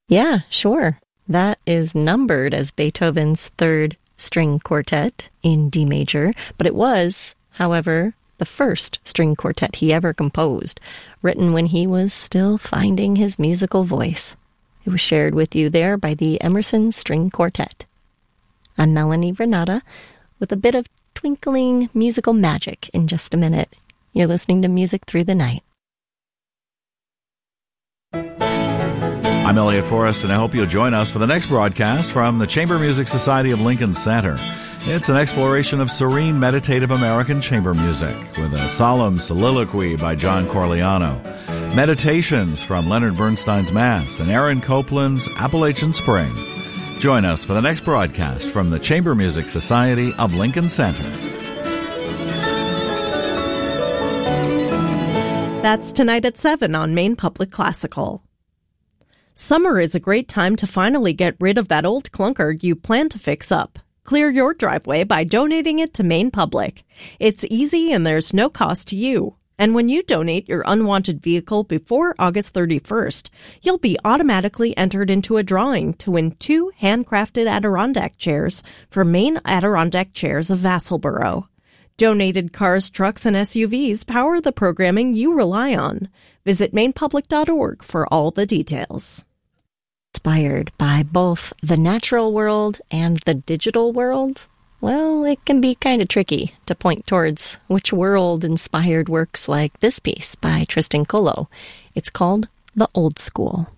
Yeah, sure. That is numbered as Beethoven's third string quartet in D major, but it was, however, the first string quartet he ever composed, written when he was still finding his musical voice. It was shared with you there by the Emerson String Quartet. I'm Melanie Renata with a bit of twinkling musical magic in just a minute. You're listening to Music Through the Night. I'm Elliot Forrest, and I hope you'll join us for the next broadcast from the Chamber Music Society of Lincoln Center. It's an exploration of serene, meditative American chamber music with a solemn soliloquy by John Corigliano, meditations from Leonard Bernstein's Mass, and Aaron Copland's Appalachian Spring. Join us for the next broadcast from the Chamber Music Society of Lincoln Center. That's tonight at 7 on Maine Public Classical. Summer is a great time to finally get rid of that old clunker you plan to fix up. Clear your driveway by donating it to Maine Public. It's easy and there's no cost to you. And when you donate your unwanted vehicle before August 31st, you'll be automatically entered into a drawing to win 2 handcrafted Adirondack chairs from Maine Adirondack Chairs of Vassalboro. Donated cars, trucks, and SUVs power the programming you rely on. Visit mainepublic.org for all the details. Inspired by both the natural world and the digital world? Well, it can be kind of tricky to point towards which world-inspired works like this piece by Tristan Colo. It's called The Old School.